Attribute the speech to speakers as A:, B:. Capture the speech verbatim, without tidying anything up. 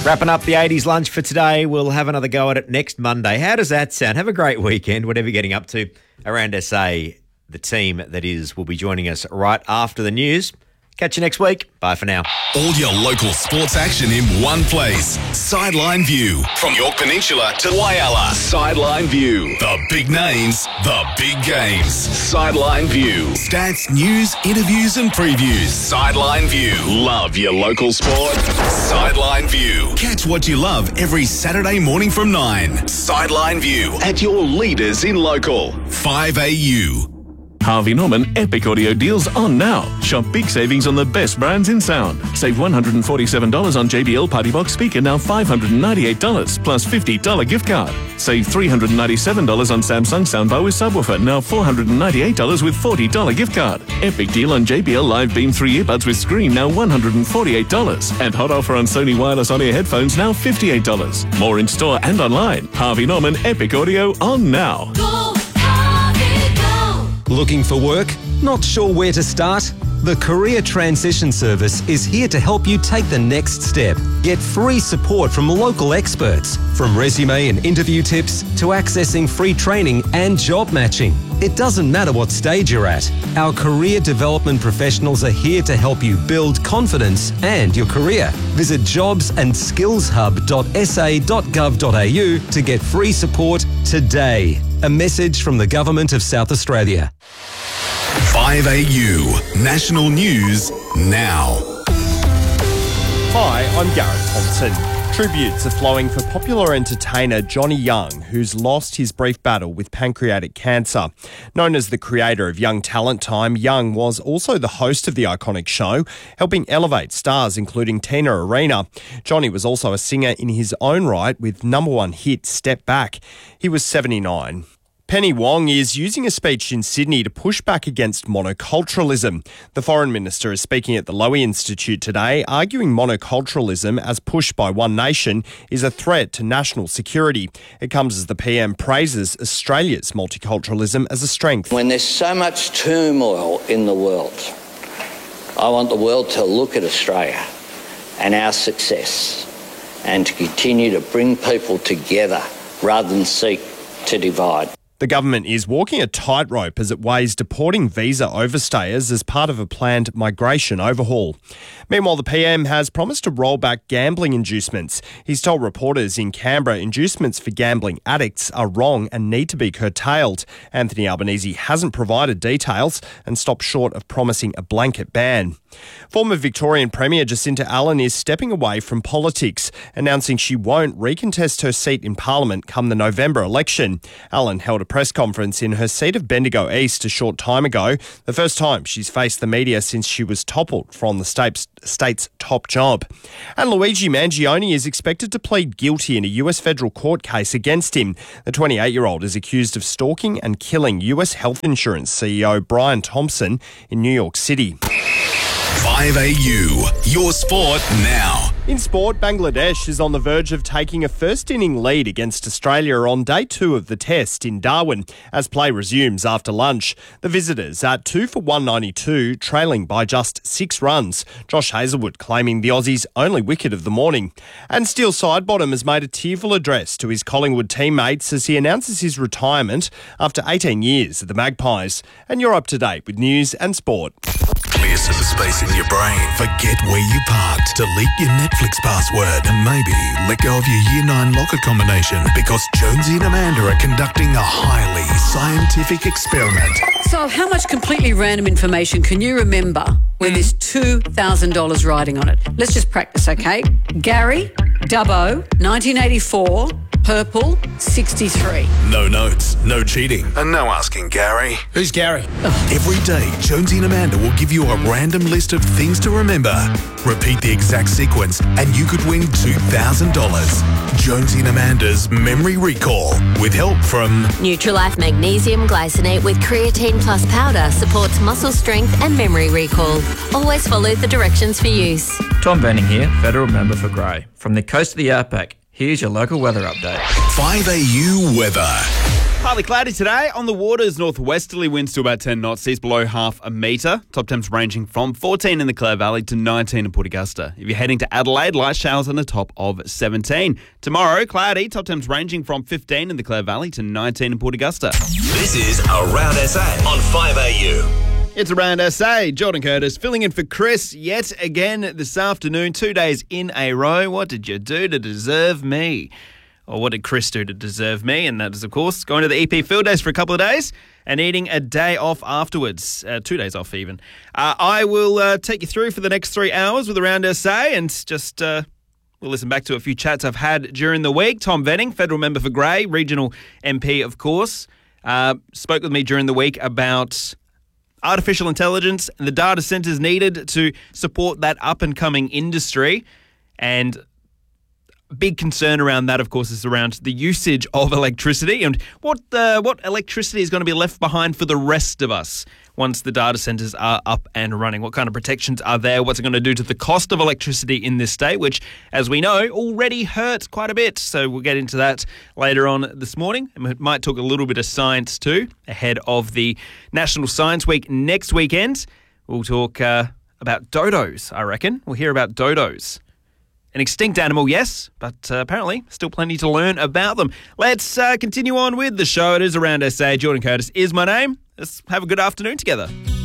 A: Wrapping up the eighties lunch for today. We'll have another go at it next Monday. How does that sound? Have a great weekend, whatever you're getting up to around S A. The team that is will be joining us right after the news. Catch you next week. Bye for now.
B: All your local sports action in one place. Sideline View. From York Peninsula to Whyalla. Sideline View. The big names, the big games. Sideline View. Stats, news, interviews and previews. Sideline View. Love your local sport. Sideline View. Catch what you love every Saturday morning from nine. Sideline View. At your leaders in local. five A U.
C: Harvey Norman Epic Audio deals on now. Shop big savings on the best brands in sound. Save one hundred forty-seven dollars on J B L Party Box speaker, now five hundred ninety-eight dollars plus fifty dollars gift card. Save three hundred ninety-seven dollars on Samsung soundbar with subwoofer, now four hundred ninety-eight dollars with forty dollars gift card. Epic deal on J B L Live Beam three earbuds with screen, now one hundred forty-eight dollars. And hot offer on Sony wireless on-ear headphones, now fifty-eight dollars. More in store and online. Harvey Norman Epic Audio on now.
D: Go, Harvey, go.
E: Looking for work? Not sure where to start? The Career Transition Service is here to help you take the next step. Get free support from local experts, from resume and interview tips to accessing free training and job matching. It doesn't matter what stage you're at. Our career development professionals are here to help you build confidence and your career. Visit jobs and skills hub dot s a dot gov dot a u to get free support today. A message from the Government of South Australia.
B: five A U. National News now.
F: Hi, I'm Garrett Thompson. Tributes are flowing for popular entertainer Johnny Young, who's lost his brief battle with pancreatic cancer. Known as the creator of Young Talent Time, Young was also the host of the iconic show, helping elevate stars including Tina Arena. Johnny was also a singer in his own right with number one hit Step Back. He was seventy-nine. Penny Wong is using a speech in Sydney to push back against monoculturalism. The Foreign Minister is speaking at the Lowy Institute today, arguing monoculturalism, as pushed by One Nation, is a threat to national security. It comes as the P M praises Australia's multiculturalism as a strength.
G: When there's so much turmoil in the world, I want the world to look at Australia and our success and to continue to bring people together rather than seek to divide.
F: The government is walking a tightrope as it weighs deporting visa overstayers as part of a planned migration overhaul. Meanwhile, the P M has promised to roll back gambling inducements. He's told reporters in Canberra inducements for gambling addicts are wrong and need to be curtailed. Anthony Albanese hasn't provided details and stopped short of promising a blanket ban. Former Victorian Premier Jacinta Allen is stepping away from politics, announcing she won't recontest her seat in Parliament come the November election. Allen held a press conference in her seat of Bendigo East a short time ago, the first time she's faced the media since she was toppled from the state's, state's top job. And Luigi Mangione is expected to plead guilty in a U S federal court case against him. The twenty-eight-year-old is accused of stalking and killing U S health insurance C E O Brian Thompson in New York City.
B: five A U. Your sport now.
F: In sport, Bangladesh is on the verge of taking a first-inning lead against Australia on day two of the test in Darwin as play resumes after lunch. The visitors at two for one ninety-two, trailing by just six runs. Josh Hazlewood claiming the Aussies' only wicket of the morning. And Steele Sidebottom has made a tearful address to his Collingwood teammates as he announces his retirement after eighteen years at the Magpies. And you're up to date with news and sport.
B: Clear some space in your brain. Forget where you parked. Delete your Netflix password and maybe let go of your year nine locker combination because Jonesy and Amanda are conducting a highly scientific experiment.
H: So how much completely random information can you remember when there's two thousand dollars riding on it? Let's just practice, okay? Gary, Dubbo, nineteen eighty-four, purple, sixty-three.
B: No notes, no cheating, and no asking Gary.
I: Who's Gary?
B: Every day, Jonesy and Amanda will give you a random list of things to remember. Repeat the exact sequence and you could win two thousand dollars. Jonesy and Amanda's Memory Recall with help from
J: Nutrilife Magnesium Glycinate with Creatine Plus Powder supports muscle strength and memory recall. Always follow the directions for use.
K: Tom Benning here, Federal Member for Grey. From the coast of the outback, here's your local weather update.
B: five A U weather.
I: Partly cloudy today. On the waters, northwesterly winds to about ten knots, seas below half a metre. Top temps ranging from fourteen in the Clare Valley to nineteen in Port Augusta. If you're heading to Adelaide, light showers on the top of seventeen. Tomorrow, cloudy. Top temps ranging from fifteen in the Clare Valley to nineteen in Port Augusta.
B: This is Around S A on five A U.
I: It's Around S A. Jordan Curtis filling in for Chris yet again this afternoon. Two days in a row. What did you do to deserve me? Or what did Chris do to deserve me? And that is, of course, going to the E P Field Days for a couple of days and eating a day off afterwards. Uh, two days off even. Uh, I will uh, take you through for the next three hours with Around S A and just... Uh, We'll listen back to a few chats I've had during the week. Tom Venning, federal member for Grey, regional M P, of course, uh, spoke with me during the week about artificial intelligence and the data centres needed to support that up-and-coming industry. And big concern around that, of course, is around the usage of electricity and what uh, what electricity is going to be left behind for the rest of us once the data centres are up and running. What kind of protections are there? What's it going to do to the cost of electricity in this state, which, as we know, already hurts quite a bit. So we'll get into that later on this morning. And we might talk a little bit of science too, ahead of the National Science Week next weekend. We'll talk uh, about dodos, I reckon. We'll hear about dodos. An extinct animal, yes, but uh, apparently still plenty to learn about them. Let's uh, continue on with the show. It is Around S A. Jordan Curtis is my name. Let's have a good afternoon together.